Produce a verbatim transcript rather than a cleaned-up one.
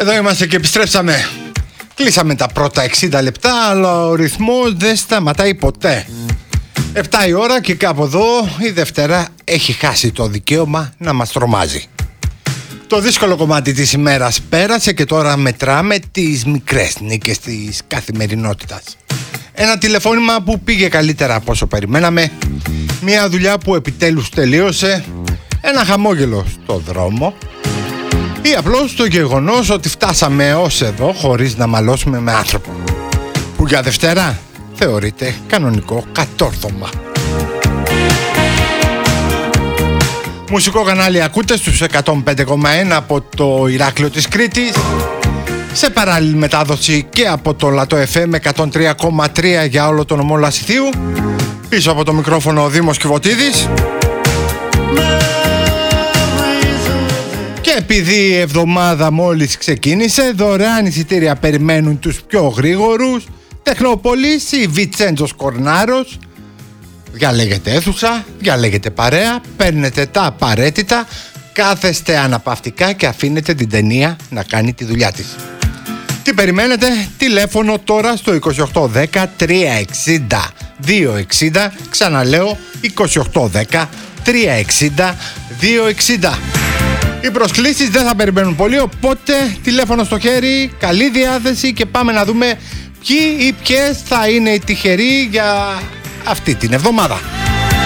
Εδώ είμαστε και επιστρέψαμε. Κλείσαμε τα πρώτα εξήντα λεπτά, αλλά ο ρυθμός δεν σταματάει ποτέ. Επτά η ώρα και κάπου εδώ η Δευτέρα έχει χάσει το δικαίωμα να μας τρομάζει. Το δύσκολο κομμάτι της ημέρας πέρασε και τώρα μετράμε τις μικρές νίκες της καθημερινότητας. Ένα τηλεφώνημα που πήγε καλύτερα από όσο περιμέναμε. Μια δουλειά που επιτέλους τελείωσε. Ένα χαμόγελο στο δρόμο. Ή απλώς το γεγονός ότι φτάσαμε ως εδώ χωρίς να μαλώσουμε με άνθρωπο, που για Δευτέρα θεωρείται κανονικό κατόρθωμα. Μουσικό κανάλι ακούτε στους εκατόν πέντε κόμμα ένα από το Ηράκλειο της Κρήτης, σε παράλληλη μετάδοση και από το Λατό εφ εμ εκατόν τρία κόμμα τρία για όλο το νομό Λασιθίου. Πίσω από το μικρόφωνο ο Δήμος Κιβωτίδης. Και επειδή η εβδομάδα μόλις ξεκίνησε, δωρεάν εισιτήρια περιμένουν τους πιο γρήγορους. Τεχνόπολης ή Βιτσέντζος Κορνάρος. Διαλέγετε αίθουσα, διαλέγετε παρέα, παίρνετε τα απαραίτητα, κάθεστε αναπαυτικά και αφήνετε την ταινία να κάνει τη δουλειά της. Τι περιμένετε? Τηλέφωνο τώρα στο είκοσι οκτώ δέκα τριακόσια εξήντα διακόσια εξήντα. Ξαναλέω είκοσι οκτώ δέκα τριακόσια εξήντα διακόσια εξήντα. Οι προσκλήσεις δεν θα περιμένουν πολύ, οπότε τηλέφωνο στο χέρι, καλή διάθεση και πάμε να δούμε ποιοι ή ποιες θα είναι οι τυχεροί για αυτή την εβδομάδα.